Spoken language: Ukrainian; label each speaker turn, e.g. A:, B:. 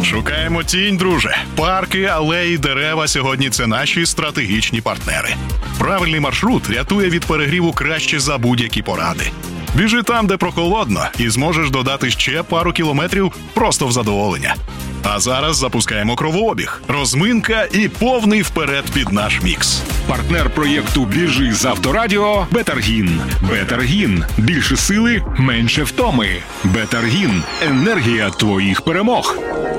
A: Шукаємо тінь, друже. Парки, алеї, дерева сьогодні – це наші стратегічні партнери. Правильний маршрут рятує від перегріву краще за будь-які поради. Біжи там, де прохолодно, і зможеш додати ще пару кілометрів просто в задоволення. А зараз запускаємо кровообіг, розминка і повний вперед під наш мікс.
B: Партнер проєкту «Біжи з Авторадіо» – Бетаргін. Бетаргін – більше сили, менше втоми. Бетаргін – енергія твоїх перемог.